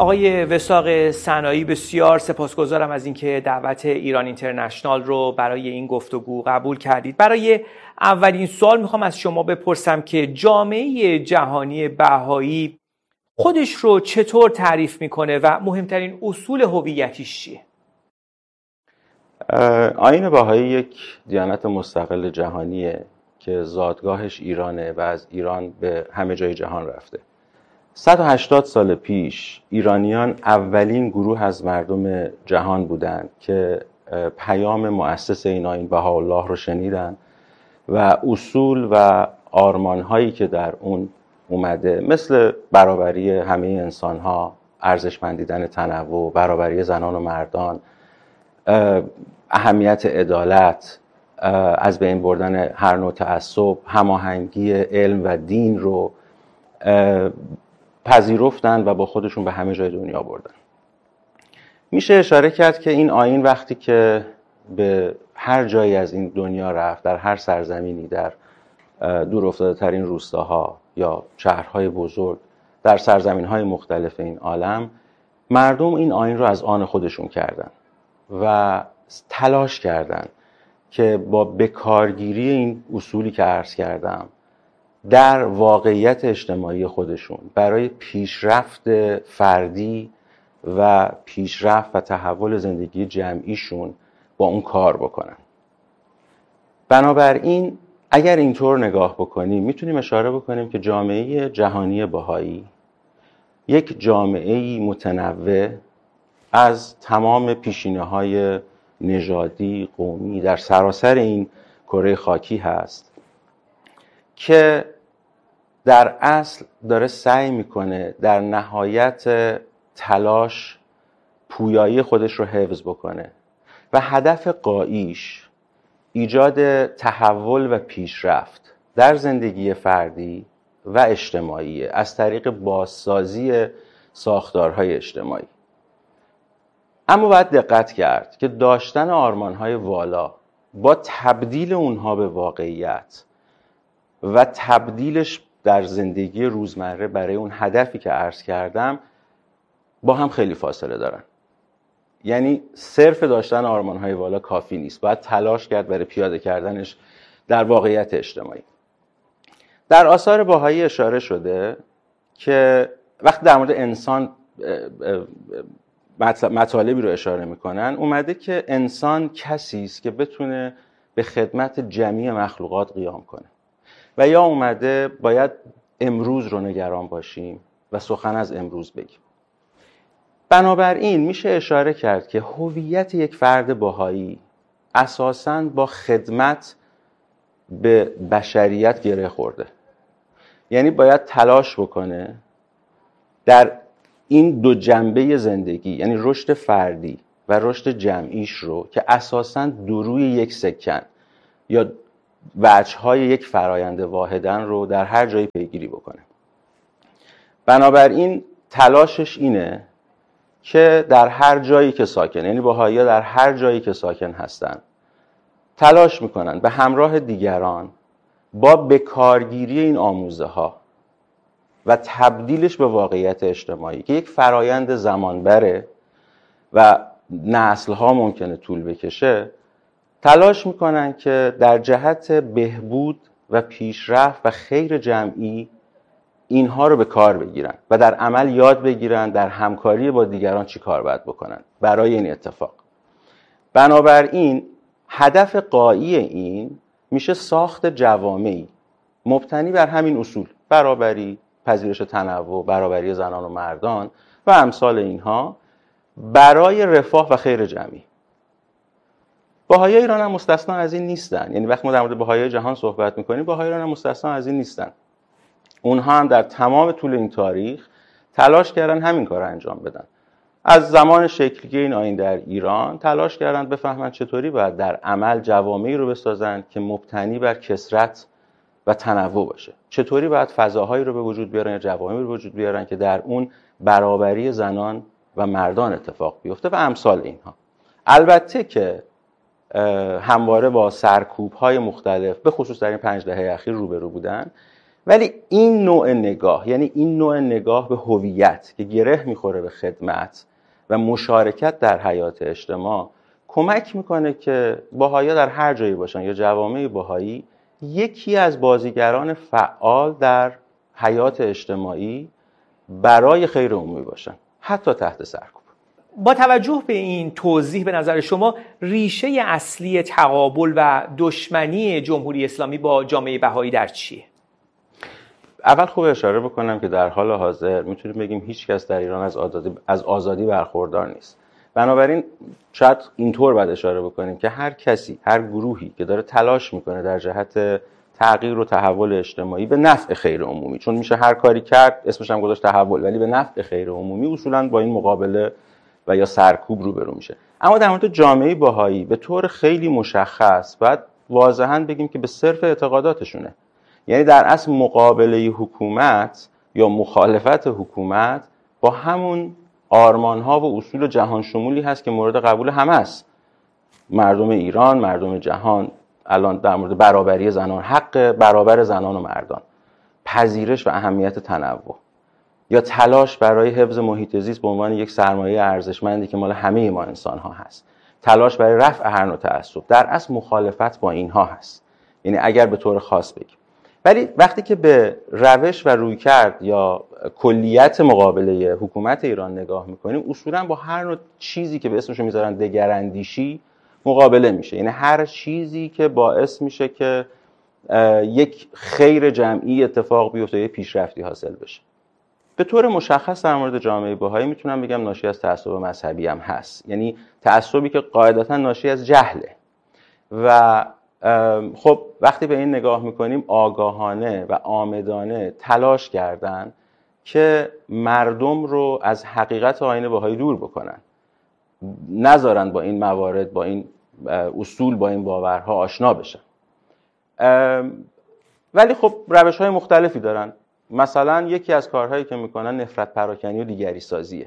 آقای وثاق سنایی، بسیار سپاسگزارم از اینکه دعوت ایران اینترنشنال رو برای این گفتگو قبول کردید. برای اولین سوال میخوام از شما بپرسم که جامعه جهانی بهایی خودش رو چطور تعریف میکنه و مهمترین اصول هویتیش چیه؟ آیین بهایی یک دیانت مستقل جهانیه که زادگاهش ایرانه و از ایران به همه جای جهان رفته. 180 سال پیش ایرانیان اولین گروه از مردم جهان بودند که پیام مؤسس این آیین بهاءالله رو شنیدن و اصول و آرمان‌هایی که در اون اومده، مثل برابری همه انسان‌ها، ارزشمند دیدن تنوع، برابری زنان و مردان، اهمیت عدالت، از بین بردن هر نوع تعصب، هماهنگی علم و دین رو پذیرفتن و با خودشون به همه جای دنیا بردن. میشه اشاره کرد که این آیین وقتی که به هر جایی از این دنیا رفت، در هر سرزمینی، در دور افتاده ترین روستاها یا شهرهای بزرگ، در سرزمینهای مختلف این عالم، مردم این آیین رو از آن خودشون کردن و تلاش کردن که با بکارگیری این اصولی که عرض کردم در واقعیت اجتماعی خودشون برای پیشرفت فردی و پیشرفت و تحول زندگی جمعیشون با اون کار بکنن. بنابراین اگر اینطور نگاه بکنیم میتونیم اشاره بکنیم که جامعه جهانی بهایی یک جامعه متنوع از تمام پیشینه‌های نژادی، قومی در سراسر این کره خاکی هست که در اصل داره سعی میکنه در نهایت تلاش پویایی خودش رو حفظ بکنه و هدف غاییش ایجاد تحول و پیشرفت در زندگی فردی و اجتماعی از طریق بازسازی ساختارهای اجتماعی. اما باید دقت کرد که داشتن آرمانهای والا با تبدیل اونها به واقعیت و تبدیلش در زندگی روزمره برای اون هدفی که عرض کردم با هم خیلی فاصله دارن. یعنی صرف داشتن آرمانهای والا کافی نیست، باید تلاش کرد برای پیاده کردنش در واقعیت اجتماعی. در آثار بهایی اشاره شده که وقتی در مورد انسان مطالبی رو اشاره میکنن، اومده که انسان کسی است که بتونه به خدمت جمیع مخلوقات قیام کنه و یا اومده باید امروز رو نگران باشیم و سخن از امروز بگیم. بنابراین میشه اشاره کرد که هویت یک فرد بهایی اساساً با خدمت به بشریت گره خورده. یعنی باید تلاش بکنه در این دو جنبه زندگی، یعنی رشد فردی و رشد جمعیش رو که اساساً دو روی یک سکن یا وجه‌های یک فرایند واحدن رو در هر جایی پیگیری بکنه. بنابراین تلاشش اینه که در هر جایی که ساکن، یعنی بهائی‌ها در هر جایی که ساکن هستن، تلاش میکنن به همراه دیگران با بکارگیری این آموزه ها و تبدیلش به واقعیت اجتماعی که یک فرایند زمان بره و نسل ها ممکنه طول بکشه، تلاش میکنن که در جهت بهبود و پیشرفت و خیر جمعی اینها رو به کار بگیرن و در عمل یاد بگیرن در همکاری با دیگران چی کار باید بکنن برای این اتفاق. بنابراین هدف غایی این میشه ساخت جوامعی مبتنی بر همین اصول: برابری، پذیرش تنوع، برابری زنان و مردان و امثال اینها برای رفاه و خیر جمعی. بهایی ایران هم مستثنا از این نیستن. یعنی وقتی ما در مورد بهایی جهان صحبت میکنیم، بهایی ایران هم مستثنا از این نیستن. اونها هم در تمام طول این تاریخ تلاش کردن همین کار رو انجام بدن. از زمان شکلگیری این آیین در ایران تلاش کردن بفهمن چطوری باید در عمل جوامعی رو بسازن که مبتنی بر کثرت و تنوع باشه. چطوری باید فضاهایی رو به وجود بیارن یا جوامعی رو به وجود بیارن که در اون برابری زنان و مردان اتفاق بیفته و امثال اینها. البته که همواره با سرکوب‌های مختلف به خصوص در این 5 دهه اخیر روبرو بودن ولی این نوع نگاه، یعنی این نوع نگاه به هویت که گره میخوره به خدمت و مشارکت در حیات اجتماع، کمک میکنه که بهائی‌ها در هر جایی باشن یا جوامع بهایی یکی از بازیگران فعال در حیات اجتماعی برای خیر عمومی باشن، حتی تحت سرکوب. با توجه به این توضیح، به نظر شما ریشه اصلی تقابل و دشمنی جمهوری اسلامی با جامعه بهایی در چیه؟ اول خوب اشاره بکنم که در حال حاضر میتونیم بگیم هیچ کس در ایران از آزادی برخوردار نیست. بنابراین شاید اینطور باید اشاره بکنیم که هر کسی، هر گروهی که داره تلاش میکنه در جهت تغییر و تحول اجتماعی به نفع خیر عمومی، چون میشه هر کاری کرد اسمش هم گذاشت تحول، ولی به نفع خیر عمومی، اصولاً با این مقابله و یا سرکوب روبرو میشه. اما در مورد جامعه بهایی به طور خیلی مشخص باید واضحاً بگیم که به صرف اعتقاداتشونه. یعنی در اصل مقابله حکومت یا مخالفت حکومت با همون آرمان‌ها و اصول جهان شمولی هست که مورد قبول همه است. مردم ایران، مردم جهان، الان در مورد برابری زنان، حق برابر زنان و مردان، پذیرش و اهمیت تنوع، یا تلاش برای حفظ محیط زیست به عنوان یک سرمایه ارزشمندی که مال همه ما انسان‌ها هست، تلاش برای رفع هر نوع تعصب، در اصل مخالفت با اینها هست. یعنی اگر به طور خاص بگیم. ولی وقتی که به روش و رویکرد یا کلیت مقابله حکومت ایران نگاه میکنیم، اصولا با هر نوع چیزی که به اسمشو میذارن دگراندیشی مقابله میشه. یعنی هر چیزی که باعث میشه که یک خیر جمعی اتفاق بیفته، یک پیشرفتی حاصل بشه. به طور مشخص در مورد جامعه بهایی میتونم بگم ناشی از تعصب مذهبی هم هست. یعنی تعصبی که قاعدتا ناشی از جهله. و خب وقتی به این نگاه میکنیم، آگاهانه و عامدانه تلاش کردن که مردم رو از حقیقت آیین بهایی دور بکنن، نذارن با این موارد، با این اصول، با این باورها آشنا بشن. ولی خب روش‌های مختلفی دارن. مثلا یکی از کارهایی که میکنن نفرت پراکنی و دیگری سازیه.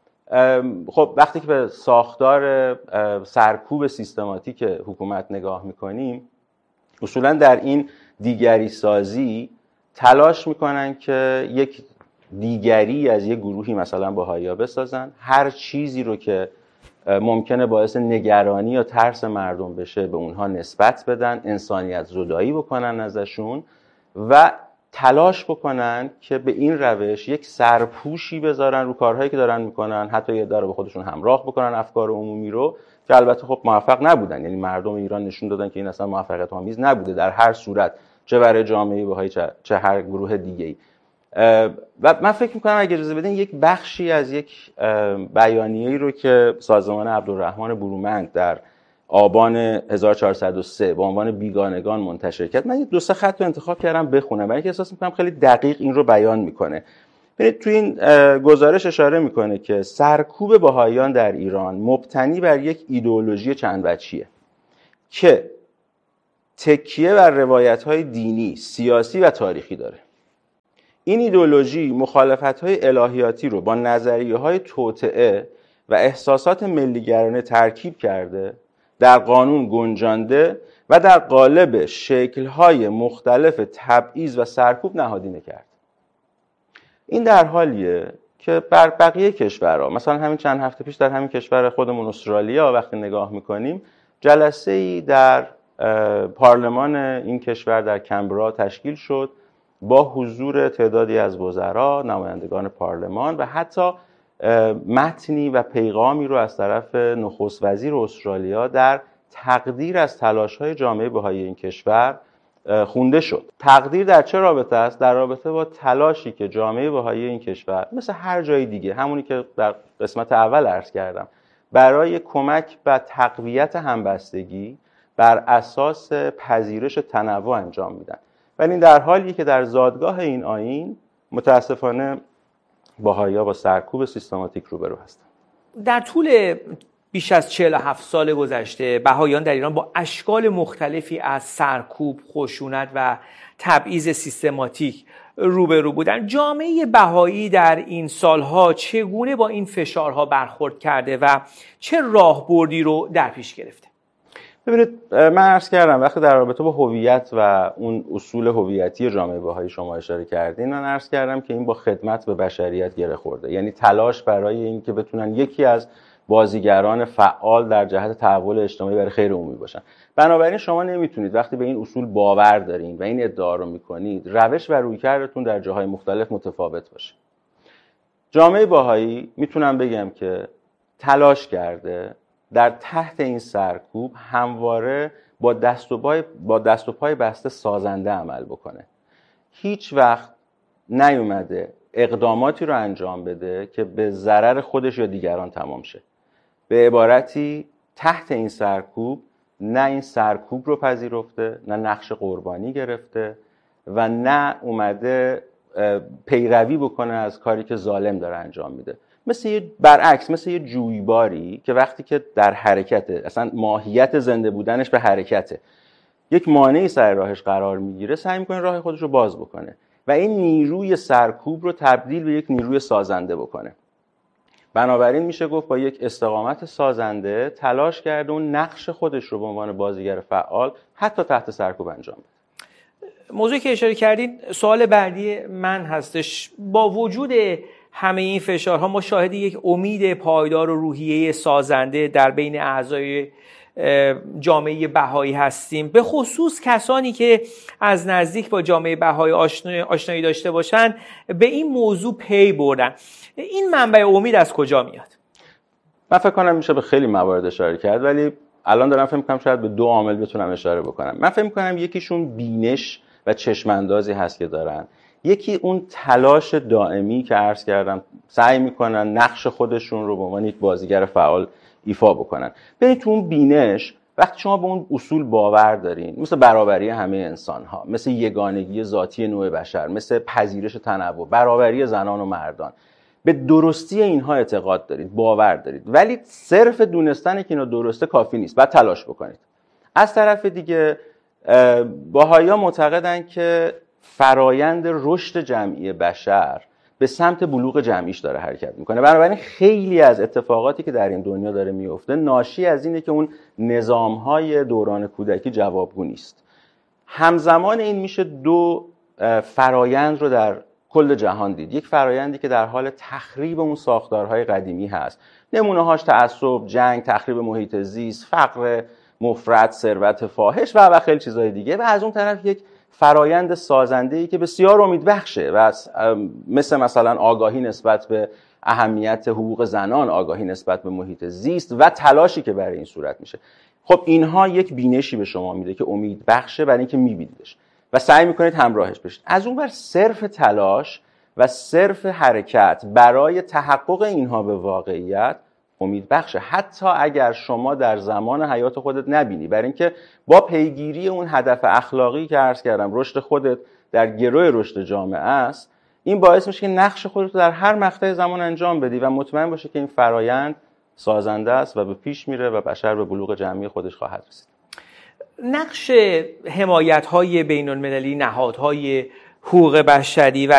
خب وقتی که به ساختار سرکوب سیستماتیک حکومت نگاه میکنیم، اصولا در این دیگری سازی تلاش میکنن که یک دیگری از یک گروهی مثلا بهائی‌ها بسازن، هر چیزی رو که ممکنه باعث نگرانی یا ترس مردم بشه به اونها نسبت بدن، انسانیت زدایی بکنن ازشون و تلاش بکنن که به این روش یک سرپوشی بذارن رو کارهایی که دارن میکنن، حتی یه داره به خودشون همراه بکنن افکار عمومی رو، که البته خب موفق نبودن. یعنی مردم ایران نشون دادن که این اصلا موفقیت آمیز نبوده در هر صورت، چه برای جامعه بهایی چه هر گروه دیگه‌ای. و من فکر میکنم اگه اجازه بدین یک بخشی از یک بیانیه‌ای رو که سازمان عبدالرحمن برومند در آبان 1403 با عنوان بیگانگان منتشر کرد، من دو سه خط رو انتخاب کردم بخونم، برای اینکه احساس میکنم خیلی دقیق این رو بیان میکنه. ببینید تو این گزارش اشاره میکنه که سرکوب بهائیان در ایران مبتنی بر یک ایدئولوژی چند وجهیه که تکیه بر روایت‌های دینی، سیاسی و تاریخی داره. این ایدئولوژی مخالفت‌های الهیاتی رو با نظریه‌های توطئه و احساسات ملی‌گرایانه ترکیب کرده، در قانون گنجانده و در قالب شکل‌های مختلف تبعیض و سرکوب نهادینه کرد. این در حالیه که بر بقیه کشورها، مثلا همین چند هفته پیش در همین کشور خودمون استرالیا وقتی نگاه می‌کنیم، جلسه‌ای در پارلمان این کشور در کمبرا تشکیل شد با حضور تعدادی از وزرا، نمایندگان پارلمان و حتی متنی و پیغامی رو از طرف نخست وزیر استرالیا در تقدیر از تلاش‌های جامعه بهایی این کشور خونده شد. تقدیر در چه رابطه است؟ در رابطه با تلاشی که جامعه بهایی این کشور مثل هر جای دیگه، همونی که در قسمت اول عرض کردم، برای کمک به تقویت همبستگی بر اساس پذیرش تنوع انجام میدن. ولی این در حالی که در زادگاه این آیین متاسفانه بهائی‌ها با سرکوب سیستماتیک روبرو هستند. در طول بیش از 47 سال گذشته بهائیان در ایران با اشکال مختلفی از سرکوب، خشونت و تبعیض سیستماتیک روبرو بودند. جامعه بهایی در این سالها چگونه با این فشارها برخورد کرده و چه راهبردی رو در پیش گرفته؟ ببینید من عرض کردم وقتی در رابطه با هویت و اون اصول هویتی جامعه بهایی شما اشاره کردین، من عرض کردم که این با خدمت به بشریت گره خورده، یعنی تلاش برای این که بتونن یکی از بازیگران فعال در جهت تحول اجتماعی برای خیر عمومی باشن. بنابراین شما نمیتونید وقتی به این اصول باور دارین و این ادعا رو میکنید روش و رویکردتون در جاهای مختلف متفاوت باشه. جامعه بهایی میتونم بگم که تلاش کرده در تحت این سرکوب همواره با دست و پای بسته سازنده عمل بکنه. هیچ وقت نیومده اقداماتی رو انجام بده که به ضرر خودش یا دیگران تمام شه. به عبارتی تحت این سرکوب نه این سرکوب رو پذیرفته، نه نقش قربانی گرفته و نه اومده پیروی بکنه از کاری که ظالم داره انجام میده. برعکس مثل یه جویباری که وقتی که در حرکته، اصلا ماهیت زنده بودنش به حرکته، یک مانعی سر راهش قرار میگیره، سعی میکنه راه خودش رو باز بکنه و این نیروی سرکوب رو تبدیل به یک نیروی سازنده بکنه. بنابراین میشه گفت با یک استقامت سازنده تلاش کرده اون نقش خودش رو به عنوان بازیگر فعال حتی تحت سرکوب انجام بده. موضوعی که اشاره کردین، سوال بعدی من هستش. با وجود همه این فشارها ما شاهد یک امید پایدار و روحیه سازنده در بین اعضای جامعه بهایی هستیم، به خصوص کسانی که از نزدیک با جامعه بهایی آشنایی داشته باشن به این موضوع پی بردن. این منبع امید از کجا میاد؟ من فکر کنم میشه به خیلی موارد اشاره کرد، ولی الان دارم فکر می‌کنم شاید به 2 عامل بتونم اشاره بکنم. من فکر می‌کنم یکیشون بینش و چشم‌اندازی هست که دارن، یکی اون تلاش دائمی که عرض کردم سعی میکنن نقش خودشون رو به عنوان یک بازیگر فعال ایفا بکنن. ببینید تو اون بینش وقتی شما به اون اصول باور دارین، مثل برابری همه انسان‌ها، مثل یگانگی ذاتی نوع بشر، مثل پذیرش تنوع، برابری زنان و مردان، به درستی اینها اعتقاد دارید، باور دارید، ولی صرف دونستن که اینا درسته کافی نیست، باید تلاش بکنید. از طرف دیگه بهائی‌ها معتقدن که فرایند رشد جمعی بشر به سمت بلوغ جمعیش داره حرکت میکنه. بنابراین خیلی از اتفاقاتی که در این دنیا داره میفته ناشی از اینه که اون نظام‌های دوران کودکی جوابگو نیست. همزمان این میشه 2 فرایند رو در کل جهان دید. یک فرایندی که در حال تخریب اون ساختارهای قدیمی هست، نمونه‌هاش تعصب، جنگ، تخریب محیط زیست، فقر مفرط، ثروت فاحش و خیلی چیزهای دیگه، و از اون طرف یک فرایند سازنده‌ای که بسیار امیدبخشه و مثلا آگاهی نسبت به اهمیت حقوق زنان، آگاهی نسبت به محیط زیست و تلاشی که برای این صورت میشه. خب اینها یک بینشی به شما میده که امیدبخشه برای اینکه میبینیدش و سعی میکنید همراهش بشید. از اون ور صرف تلاش و صرف حرکت برای تحقق اینها به واقعیت امیدبخشه، حتی اگر شما در زمان حیات خودت نبینی، برای اینکه با پیگیری اون هدف اخلاقی که عرض کردم رشد خودت در گروه رشد جامعه است، این باعث میشه که نقش خودت رو در هر مقطع زمان انجام بدی و مطمئن باشه که این فرایند سازنده است و به پیش میره و بشر به بلوغ جمعی خودش خواهد رسید. نقش حمایت‌های بین‌المللی، نهادهای حقوق بشری و